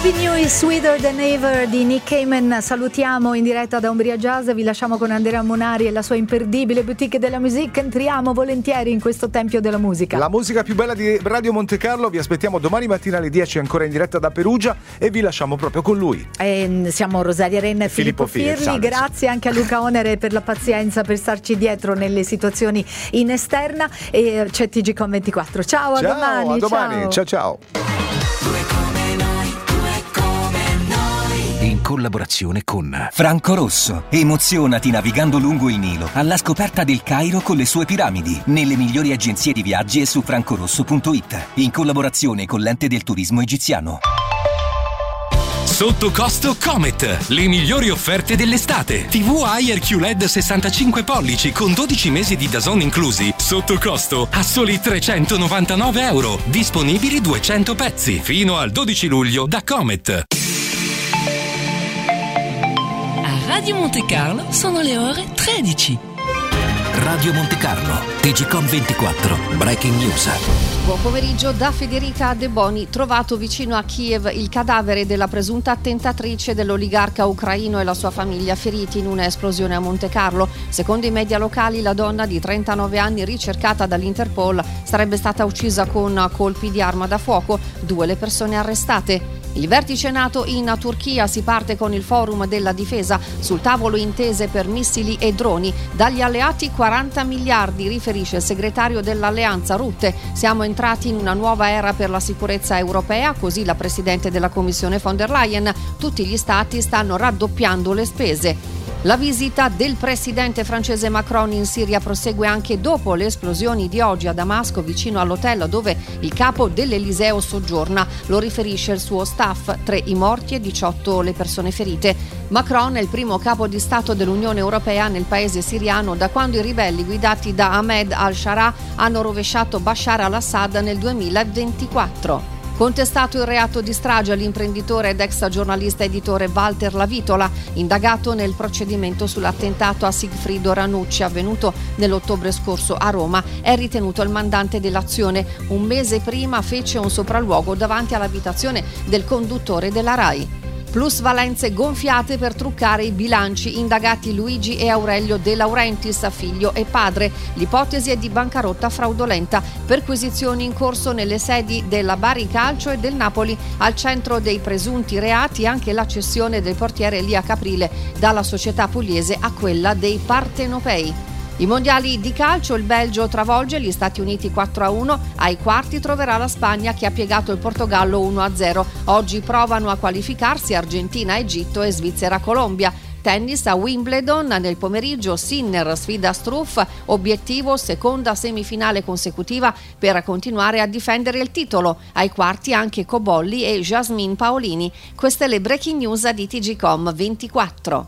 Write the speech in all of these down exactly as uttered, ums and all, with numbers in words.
Breaking You is Sweeter Than Ever di Nick Cayman. Salutiamo in diretta da Umbria Jazz, vi lasciamo con Andrea Monari e la sua imperdibile boutique della musica. Entriamo volentieri in questo tempio della musica. La musica più bella di Radio Monte Carlo, vi aspettiamo domani mattina alle dieci ancora in diretta da Perugia e vi lasciamo proprio con lui. E siamo Rosaria Renna e Filippo, Filippo Firli. Firli. Grazie anche a Luca Onere per la pazienza, per starci dietro nelle situazioni in esterna, e c'è T G Com ventiquattro. Ciao, a ciao, domani. A domani, ciao ciao. ciao. In collaborazione con Franco Rosso. Emozionati navigando lungo il Nilo alla scoperta del Cairo con le sue piramidi, nelle migliori agenzie di viaggi e su francorosso punto it, in collaborazione con l'Ente del Turismo Egiziano. Sotto costo Comet, le migliori offerte dell'estate. tivù Haier Q L E D sessantacinque pollici con dodici mesi di D A Z N inclusi. Sotto costo a soli trecentonovantanove euro. Disponibili duecento pezzi. Fino al dodici luglio da Comet. Radio Monte Carlo sono le ore tredici. Radio Monte Carlo, T G Com ventiquattro, Breaking News. Buon pomeriggio da Federica De Boni. Trovato vicino a Kiev il cadavere della presunta attentatrice dell'oligarca ucraino e la sua famiglia, feriti in un'esplosione a Monte Carlo. Secondo i media locali, la donna di trentanove anni, ricercata dall'Interpol, sarebbe stata uccisa con colpi di arma da fuoco. Due le persone arrestate. Il vertice NATO in Turchia, si parte con il forum della difesa, sul tavolo intese per missili e droni. Dagli alleati quaranta miliardi, riferisce il segretario dell'alleanza Rutte. Siamo entrati in una nuova era per la sicurezza europea, così la presidente della Commissione von der Leyen. Tutti gli stati stanno raddoppiando le spese. La visita del presidente francese Macron in Siria prosegue anche dopo le esplosioni di oggi a Damasco, vicino all'hotel dove il capo dell'Eliseo soggiorna. Lo riferisce il suo staff, tre i morti e diciotto le persone ferite. Macron è il primo capo di Stato dell'Unione Europea nel paese siriano da quando i ribelli guidati da Ahmed al-Sharaa hanno rovesciato Bashar al-Assad nel duemilaventiquattro. Contestato il reato di strage all'imprenditore ed ex giornalista editore Walter Lavitola, indagato nel procedimento sull'attentato a Sigfrido Ranucci avvenuto nell'ottobre scorso a Roma, è ritenuto il mandante dell'azione. Un mese prima fece un sopralluogo davanti all'abitazione del conduttore della RAI. Plusvalenze gonfiate per truccare i bilanci, indagati Luigi e Aurelio De Laurentiis, figlio e padre. L'ipotesi è di bancarotta fraudolenta. Perquisizioni in corso nelle sedi della Bari Calcio e del Napoli. Al centro dei presunti reati anche la cessione del portiere Elia Caprile dalla società pugliese a quella dei partenopei. I mondiali di calcio, il Belgio travolge gli Stati Uniti quattro a uno, ai quarti troverà la Spagna che ha piegato il Portogallo uno a zero. Oggi provano a qualificarsi Argentina, Egitto e Svizzera, Colombia. Tennis a Wimbledon, nel pomeriggio Sinner sfida Struff, obiettivo seconda semifinale consecutiva per continuare a difendere il titolo. Ai quarti anche Cobolli e Jasmine Paolini. Queste le breaking news di T G Com ventiquattro.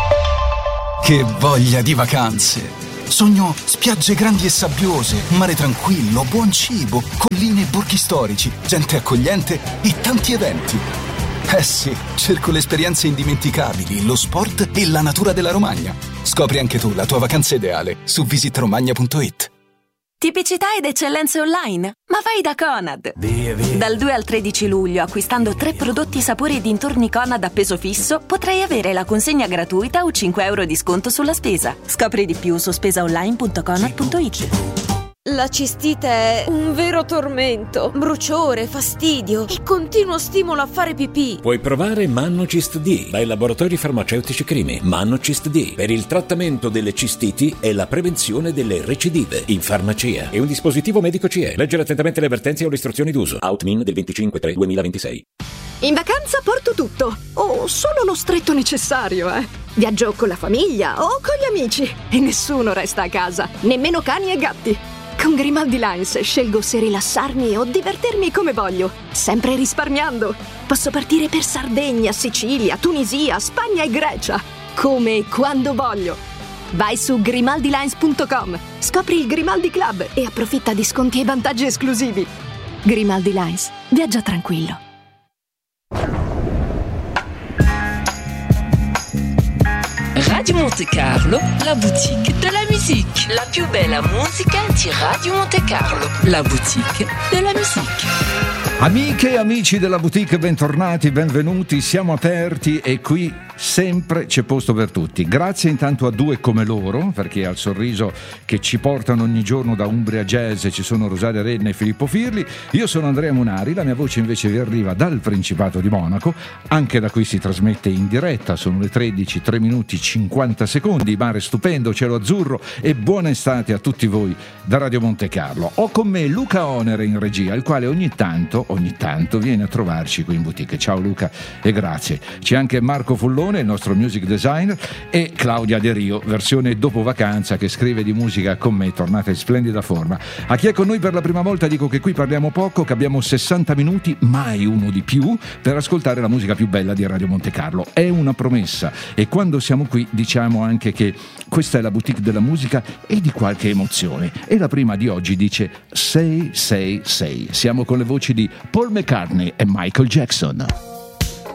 Che voglia di vacanze! Sogno spiagge grandi e sabbiose, mare tranquillo, buon cibo, colline e borghi storici, gente accogliente e tanti eventi. Eh sì, cerco le esperienze indimenticabili, lo sport e la natura della Romagna. Scopri anche tu la tua vacanza ideale su visit romagna punto it. Tipicità ed eccellenze online? Ma vai da Conad! Via, via. Dal due al tredici luglio, acquistando tre prodotti sapori e dintorni Conad a peso fisso, potrai avere la consegna gratuita o cinque euro di sconto sulla spesa. Scopri di più su spesaonline punto conad punto it. La cistite è un vero tormento, bruciore, fastidio e continuo stimolo a fare pipì. Puoi provare Mannocist D dai laboratori farmaceutici Crimi. Mannocist D per il trattamento delle cistiti e la prevenzione delle recidive in farmacia. È un dispositivo medico C E. Leggere attentamente le avvertenze o le istruzioni d'uso. Outmin del venticinque tre duemilaventisei. In vacanza porto tutto, o solo lo stretto necessario, eh. Viaggio con la famiglia o con gli amici e nessuno resta a casa, nemmeno cani e gatti. Con Grimaldi Lines scelgo se rilassarmi o divertirmi come voglio, sempre risparmiando. Posso partire per Sardegna, Sicilia, Tunisia, Spagna e Grecia, come e quando voglio. Vai su grimaldi lines punto com, scopri il Grimaldi Club e approfitta di sconti e vantaggi esclusivi. Grimaldi Lines, viaggia tranquillo. Radio Monte Carlo, la boutique de la musique. La più bella musica di Radio Monte Carlo, la boutique de la musique. Amiche e amici della boutique, bentornati, benvenuti, siamo aperti e qui sempre c'è posto per tutti. Grazie intanto a due come loro, perché al sorriso che ci portano ogni giorno da Umbria Jazz ci sono Rosaria Renna e Filippo Firli. Io sono Andrea Munari, la mia voce invece vi arriva dal Principato di Monaco, anche da qui si trasmette in diretta, sono le tredici, tre minuti cinquanta secondi, mare stupendo, cielo azzurro e buona estate a tutti voi da Radio Monte Carlo. Ho con me Luca Onere in regia, il quale ogni tanto, ogni tanto viene a trovarci qui in boutique. Ciao Luca e grazie. C'è anche Marco Fullone, il nostro music designer, e Claudia De Rio, versione dopo vacanza, che scrive di musica con me, tornata in splendida forma. A chi è con noi per la prima volta dico che qui parliamo poco, che abbiamo sessanta minuti, mai uno di più, per ascoltare la musica più bella di Radio Monte Carlo. È una promessa e quando siamo qui diciamo anche che questa è la boutique della musica e di qualche emozione. E la prima di oggi dice sei sei sei. Siamo con le voci di Paul McCartney e Michael Jackson.